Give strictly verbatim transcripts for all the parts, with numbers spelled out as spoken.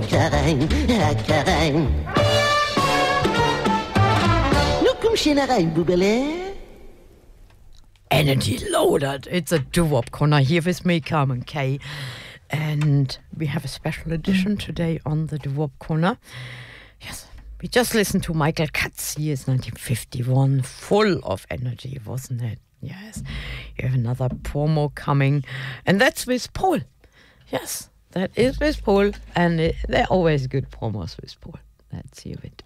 Hacker rein, Hacker rein. Nu komm schön rein, Bubele. Energy loaded. It's a doo-wop corner here with me, Carmen Kay. And we have a special edition today on the doo-wop corner. Yes, we just listened to Michael Katz. Years nineteen fifty-one, full of energy, wasn't it? Yes. You have another promo coming, and that's with Paul. Yes, that is with Paul, and it, they're always good promos with Paul. Let's hear it.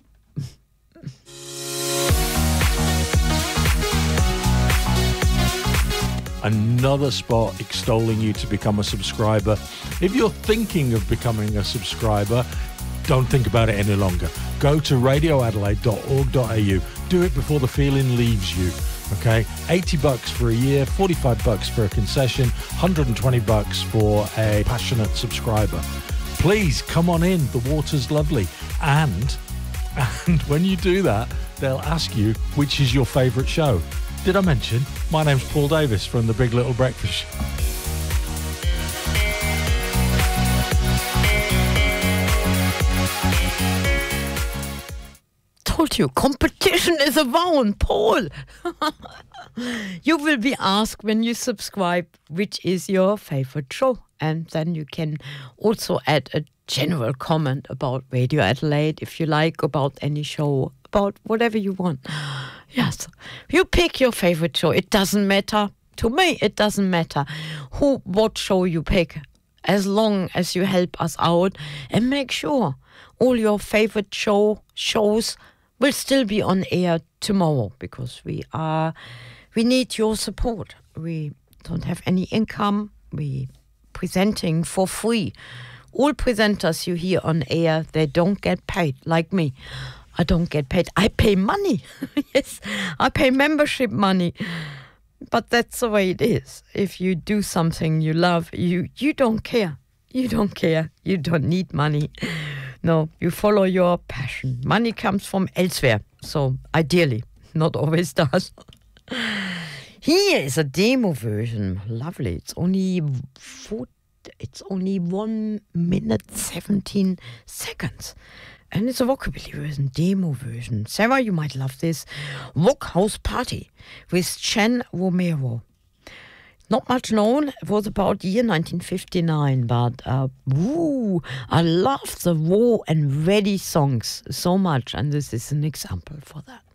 Another spot extolling you to become a subscriber. If you're thinking of becoming a subscriber, don't think about it any longer. Go to radio adelaide dot org dot a u. Do it before the feeling leaves you. Okay, eighty bucks for a year, forty-five bucks for a concession, one hundred twenty bucks for a passionate subscriber. Please come on in. The water's lovely. And, and when you do that, they'll ask you which is your favourite show. Did I mention? My name's Paul Davis from The Big Little Breakfast Show. Told you, competition is around, Paul. You will be asked when you subscribe which is your favorite show, and then you can also add a general comment about Radio Adelaide if you like, about any show, about whatever you want. Yes, you pick your favorite show. It doesn't matter to me. It doesn't matter who, what show you pick, as long as you help us out and make sure all your favorite show shows will still be on air tomorrow, because we are, we need your support. We don't have any income. We presenting for free. All presenters you hear on air, they don't get paid, like me. I don't get paid. I pay money. Yes, I pay membership money. But that's the way it is. If you do something you love, you, you don't care. You don't care. You don't need money. No, you follow your passion. Money comes from elsewhere. So ideally, not always does. Here is a demo version. Lovely. It's only four, it's only one minute seventeen seconds. And it's a rockabilly version, demo version. Sarah, you might love this. Rock House Party with Chen Romero. Not much known. It was about year nineteen fifty-nine, but uh, woo, I love the raw and ready songs so much, and this is an example for that.